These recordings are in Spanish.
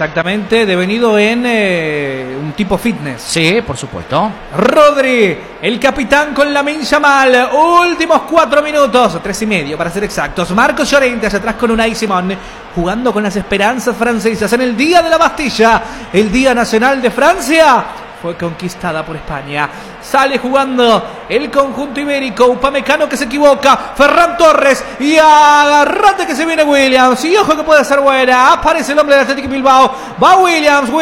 Exactamente, devenido en un tipo fitness. Sí, por supuesto. Rodri, el capitán con Lamine Yamal. Últimos 4 minutos, 3 y medio para ser exactos. Marcos Llorente hacia atrás con Unai Simón, jugando con las esperanzas francesas en el Día de la Bastilla, el Día Nacional de Francia. Fue conquistada por España. Sale jugando el conjunto ibérico. Upamecano que se equivoca. Ferran Torres. Y agarrate que se viene Williams. Y ojo que puede ser buena. Aparece el hombre del Athletic Bilbao. Va Williams.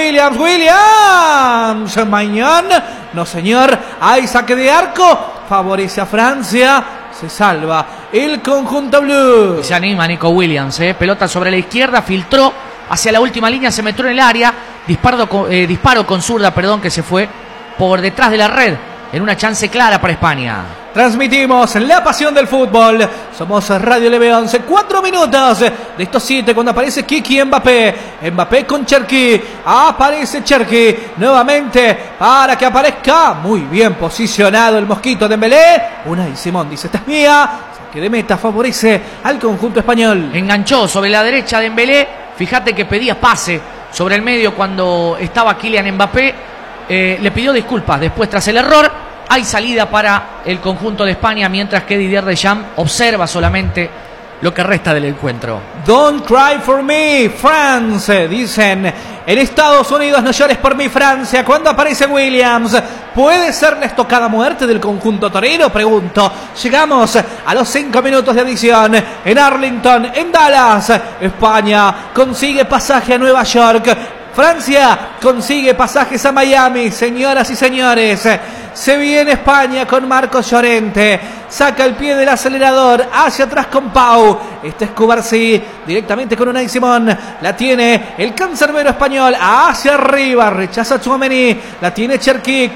Mañana. No señor. Hay saque de arco. Favorece a Francia. Se salva el conjunto blue. Se anima Nico Williams. Pelota sobre la izquierda. Filtró hacia la última línea. Se metió en el área. Disparo con zurda, que se fue por detrás de la red en una chance clara para España. Transmitimos la pasión del fútbol. Somos Radio LB11. 4 minutos de estos 7 cuando aparece Kiki Mbappé. Mbappé con Cherki. Aparece Cherki nuevamente para que aparezca. Muy bien posicionado el mosquito de Dembélé. Unai Simón dice: esta es mía. Saque de meta favorece al conjunto español. Enganchó sobre la derecha de Dembélé. Fíjate que pedía pase sobre el medio cuando estaba Kylian Mbappé. Le pidió disculpas después tras el error. Hay salida para el conjunto de España, mientras que Didier Deschamps observa solamente lo que resta del encuentro. Don't cry for me, France, dicen en Estados Unidos. No llores por mí, Francia. Cuando aparece Williams, ¿puede ser la estocada muerte del conjunto torero? Pregunto. Llegamos a los 5 minutos de adición en Arlington, en Dallas. España consigue pasaje a Nueva York. Francia consigue pasajes a Miami. Señoras y señores, se viene España con Marcos Llorente. Saca el pie del acelerador hacia atrás con Pau. Este es Cubarsí directamente con Unai Simón. La tiene el cancerbero español hacia arriba. Rechaza Tchouaméni. La tiene Cherki.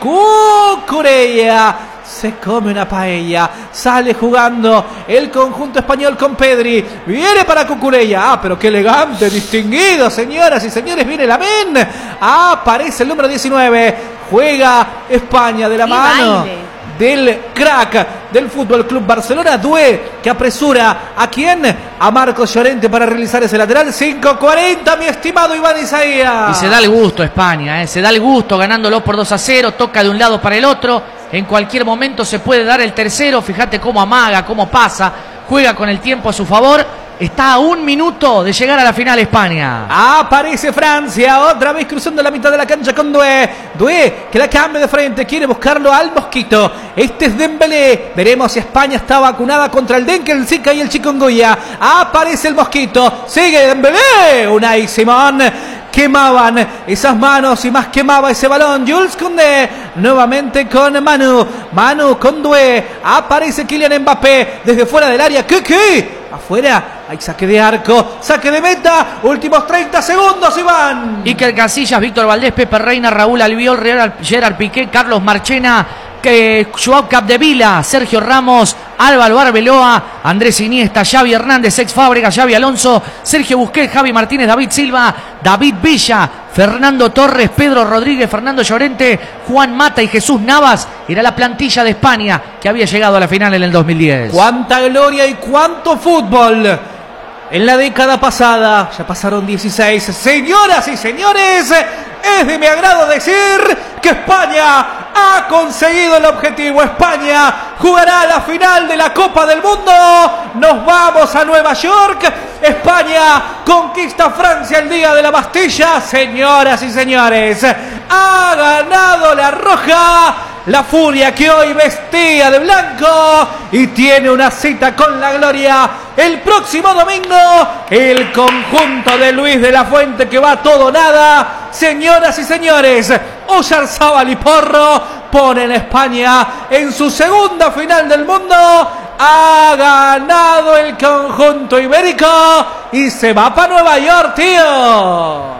Cucurella se come una paella. Sale jugando el conjunto español con Pedri. Viene para Cucurella. Pero qué elegante, distinguido, señoras y señores. Viene Lamine. Aparece el número 19. Juega España de la mano del crack del Fútbol Club Barcelona, Doué, que apresura ¿a quién? A Marcos Llorente para realizar ese lateral. 5:40, mi estimado Iván Isaías. Y se da el gusto España, se da el gusto ganándolo por 2-0, toca de un lado para el otro. En cualquier momento se puede dar el tercero. Fíjate cómo amaga, cómo pasa, juega con el tiempo a su favor. Está a 1 minuto de llegar a la final España. Aparece Francia, otra vez cruzando la mitad de la cancha con Doué. Doué que la cambia de frente, quiere buscarlo al mosquito. Este es Dembélé. Veremos si España está vacunada contra el dengue, el zika y el chikungunya. Aparece el mosquito, sigue Dembélé. Unai Simón. Quemaban esas manos y más quemaba ese balón. Jules Koundé nuevamente con Manu con Doué. Aparece Kylian Mbappé desde fuera del área. ¿Qué? Afuera hay saque de arco, saque de meta. Últimos 30 segundos, Iván. Iker Casillas, Víctor Valdés, Pepe Reina, Raúl Albiol, Gerard Piqué, Carlos Marchena, Joao Capdevila, Sergio Ramos, Álvaro Arbeloa, Andrés Iniesta, Xavi Hernández, ex Fábrega, Xavi Alonso, Sergio Busquets, Javi Martínez, David Silva, David Villa, Fernando Torres, Pedro Rodríguez, Fernando Llorente, Juan Mata y Jesús Navas. Era la plantilla de España que había llegado a la final en el 2010. ¡Cuánta gloria y cuánto fútbol! En la década pasada, ya pasaron 16. Señoras y señores, es de mi agrado decir que España ha conseguido el objetivo. España jugará la final de la Copa del Mundo. Nos vamos a Nueva York. España conquista Francia el Día de la Bastilla. Señoras y señores, ha ganado la roja. La furia que hoy vestía de blanco y tiene una cita con la gloria el próximo domingo. El conjunto de Luis de la Fuente que va a todo nada. Señoras y señores, Oyarzábal y Porro ponen a España en su segunda final del mundo. Ha ganado el conjunto ibérico y se va para Nueva York, tío.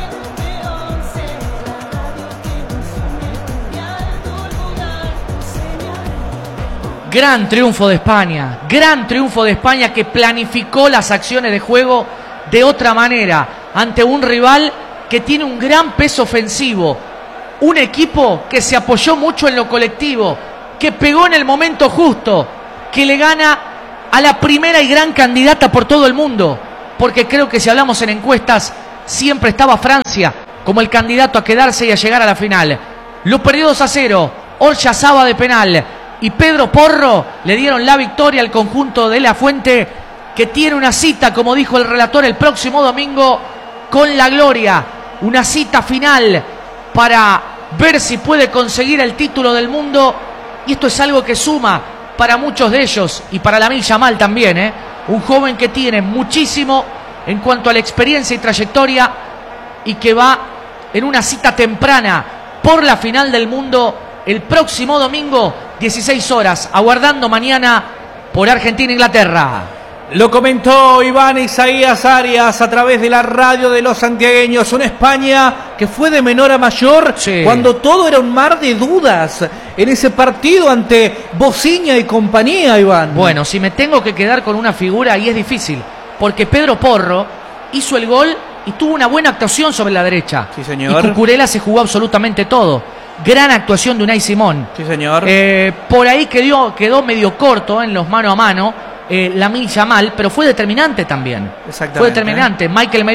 Gran triunfo de España que planificó las acciones de juego de otra manera ante un rival que tiene un gran peso ofensivo, un equipo que se apoyó mucho en lo colectivo, que pegó en el momento justo, que le gana a la primera y gran candidata por todo el mundo, porque creo que si hablamos en encuestas, siempre estaba Francia como el candidato a quedarse y a llegar a la final. Lo perdió 2-0, Oyarzabal de penal y Pedro Porro le dieron la victoria al conjunto de La Fuente, que tiene una cita, como dijo el relator, el próximo domingo con la gloria. Una cita final para ver si puede conseguir el título del mundo. Y esto es algo que suma para muchos de ellos y para Lamine Yamal también, un joven que tiene muchísimo en cuanto a la experiencia y trayectoria y que va en una cita temprana por la final del mundo el próximo domingo, 16 horas, aguardando mañana por Argentina-Inglaterra. Lo comentó Iván Isaías Arias a través de la radio de los santiagueños. Una España que fue de menor a mayor, sí, cuando todo era un mar de dudas en ese partido ante Bociña y compañía, Iván. Bueno, si me tengo que quedar con una figura, y es difícil, porque Pedro Porro hizo el gol y tuvo una buena actuación sobre la derecha. Sí, señor. Y Cucurella se jugó absolutamente todo. Gran actuación de Unai Simón. Sí, señor. Por ahí quedó medio corto en los mano a mano. Lamine Yamal, pero fue determinante también. Exactamente. Fue determinante. Michael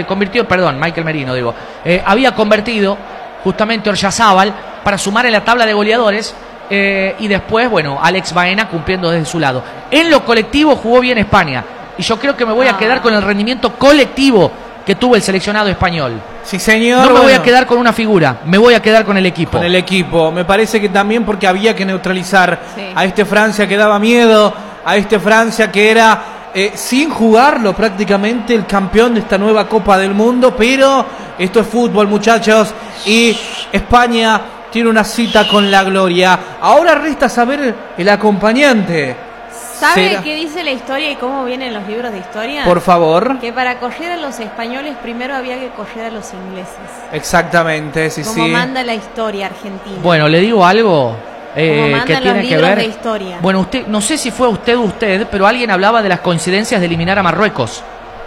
Merino, digo. Había convertido justamente Oyarzabal para sumar en la tabla de goleadores. Y después, bueno, Alex Baena cumpliendo desde su lado. En lo colectivo jugó bien España. Y yo creo que me voy a quedar con el rendimiento colectivo que tuvo el seleccionado español. Sí, señor. No me voy a quedar con una figura, me voy a quedar con el equipo. Con el equipo. Me parece que también porque había que neutralizar a este Francia que daba miedo, a este Francia que era, sin jugarlo prácticamente, el campeón de esta nueva Copa del Mundo. Pero esto es fútbol, muchachos, y España tiene una cita con la gloria. Ahora resta saber el acompañante. ¿Sabe qué dice la historia y cómo vienen los libros de historia? Por favor. Que para correr a los españoles primero había que correr a los ingleses. Exactamente, sí, como manda la historia argentina. Bueno, le digo algo que tiene que ver. De historia. Bueno, usted, no sé si fue usted, pero alguien hablaba de las coincidencias de eliminar a Marruecos.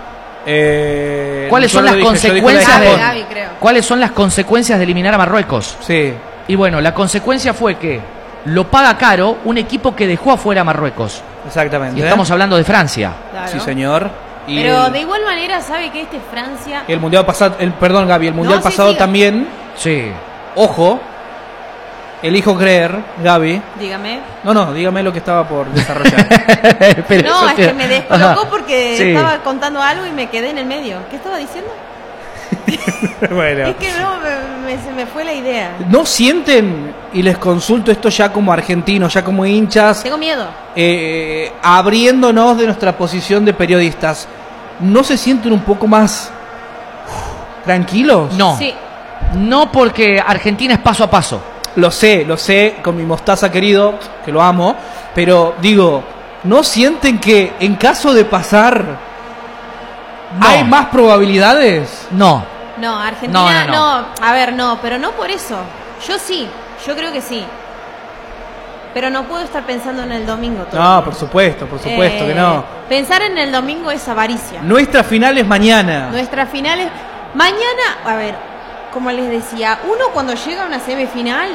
¿Cuáles son las consecuencias? Gaby, creo. ¿Cuáles son las consecuencias de eliminar a Marruecos? Sí. Y bueno, la consecuencia fue que lo paga caro un equipo que dejó afuera a Marruecos. Exactamente. Y estamos hablando de Francia. Claro. Sí, señor. Y pero de igual manera sabe que este es Francia. El mundial pasado, perdón, Gaby, el mundial pasado también. Sí. Ojo. Elijo creer, Gaby. Dígame. No, dígame lo que estaba por desarrollar. No, es que me descolocó porque estaba contando algo y me quedé en el medio. ¿Qué estaba diciendo? Bueno. Es que no, se me fue la idea. ¿No sienten, y les consulto esto ya como argentinos, ya como hinchas? Tengo miedo. Abriéndonos de nuestra posición de periodistas, ¿no se sienten un poco más tranquilos? No. Sí. No, porque Argentina es paso a paso. Lo sé, con mi mostaza querido, que lo amo, pero digo, ¿no sienten que en caso de pasar hay más probabilidades? No. No, Argentina no. A ver, no, pero no por eso. Yo creo que sí. Pero no puedo estar pensando en el domingo todo. No, por supuesto que no. Pensar en el domingo es avaricia. Nuestra final es mañana. Nuestra final es mañana. A ver, como les decía, uno cuando llega a una semifinal,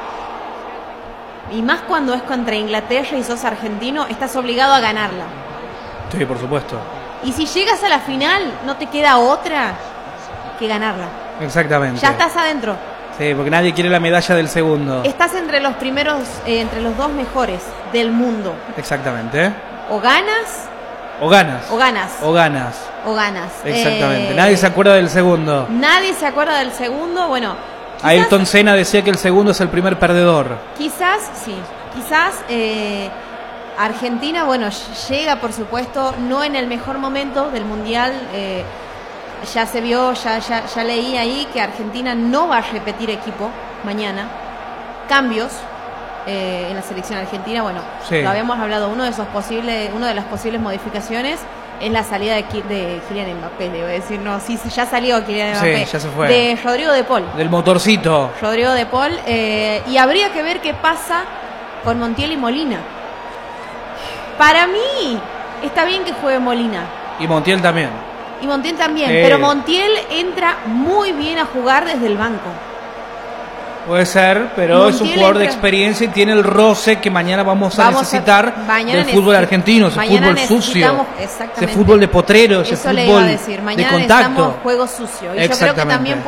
y más cuando es contra Inglaterra y sos argentino, estás obligado a ganarla. Sí, por supuesto. Y si llegas a la final, no te queda otra que ganarla. Exactamente. Ya estás adentro. Sí, porque nadie quiere la medalla del segundo. Estás entre los primeros, entre los dos mejores del mundo. Exactamente. O ganas. O ganas. O ganas. O ganas. O ganas. Exactamente. Nadie se acuerda del segundo. Nadie se acuerda del segundo. Bueno. Ayrton Senna decía que el segundo es el primer perdedor. Quizás, sí. Quizás Argentina, bueno, llega por supuesto no en el mejor momento del Mundial. Ya se vio, ya leí ahí que Argentina no va a repetir equipo mañana. Cambios en la selección argentina, bueno, lo habíamos hablado, una de las posibles modificaciones es la salida de Kylian Mbappé, debo decir, no, sí, ya salió Kylian Mbappé. Sí, ya se fue. De Rodrigo de Paul. Del motorcito. Rodrigo de Paul, y habría que ver qué pasa con Montiel y Molina. Para mí, está bien que juegue Molina. Y Montiel también. Pero Montiel entra muy bien a jugar desde el banco. Puede ser, pero es un Montiel jugador de entra- experiencia y tiene el roce que mañana vamos a necesitar mañana del fútbol argentino, ese mañana fútbol sucio, necesitamos- ese exactamente. fútbol de potrero, ese Eso le iba a fútbol decir. de Mañana contacto. necesitamos juego sucio. Y yo creo que Exactamente. también